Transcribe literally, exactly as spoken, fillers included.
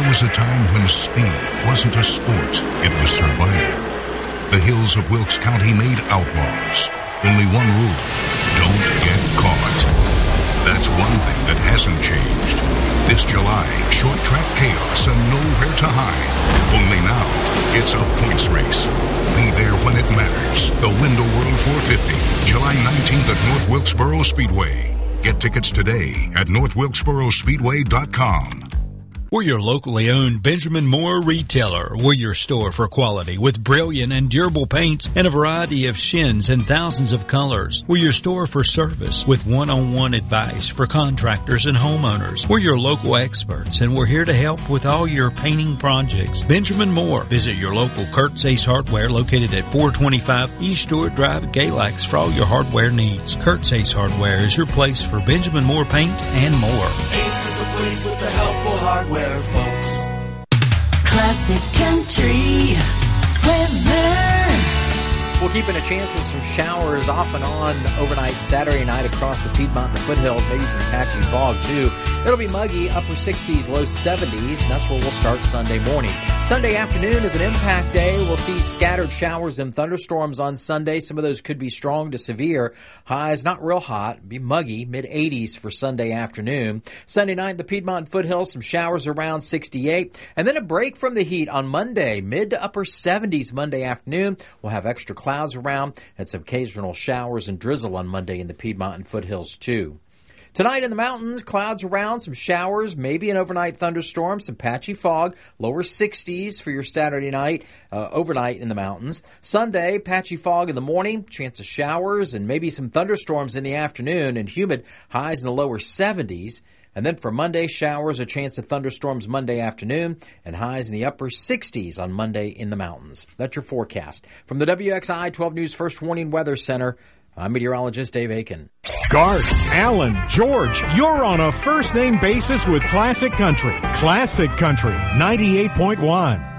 was a time when speed wasn't a sport, it was survival. The hills of Wilkes County made outlaws. Only one rule: don't get caught. That's one thing that hasn't changed. This July, short track chaos and nowhere to hide. Only now, it's a points race. Be there when it matters. The Window World four fifty, July nineteenth at North Wilkesboro Speedway. Get tickets today at north wilkesboro speedway dot com. We're your locally owned Benjamin Moore retailer. We're your store for quality with brilliant and durable paints and a variety of shins and thousands of colors. We're your store for service with one-on-one advice for contractors and homeowners. We're your local experts, and we're here to help with all your painting projects. Benjamin Moore. Visit your local Kurt's Ace Hardware located at four twenty-five East Stewart Drive at Galax for all your hardware needs. Kurt's Ace Hardware is your place for Benjamin Moore paint and more. Ace is the place with the helpful hardware. Folks. Classic Country weather. We're keeping a chance for some showers off and on overnight Saturday night across the Piedmont and the foothills, maybe some patchy fog too. It'll be muggy, upper sixties, low seventies, and that's where we'll start Sunday morning. Sunday afternoon is an impact day. We'll see scattered showers and thunderstorms on Sunday. Some of those could be strong to severe. Highs not real hot, be muggy, mid eighties for Sunday afternoon. Sunday night, the Piedmont foothills, some showers around sixty-eight, and then a break from the heat on Monday, mid to upper seventies Monday afternoon. We'll have extra clouds around and some occasional showers and drizzle on Monday in the Piedmont and foothills too. Tonight in the mountains, clouds around, some showers, maybe an overnight thunderstorm, some patchy fog, lower sixties for your Saturday night, uh, overnight in the mountains. Sunday, patchy fog in the morning, chance of showers and maybe some thunderstorms in the afternoon, and humid, highs in the lower seventies. And then for Monday, showers, a chance of thunderstorms Monday afternoon, and highs in the upper sixties on Monday in the mountains. That's your forecast. From the W X I twelve News First Warning Weather Center, I'm meteorologist Dave Aiken. Garth, Alan, George, you're on a first-name basis with Classic Country. Classic Country, ninety-eight point one.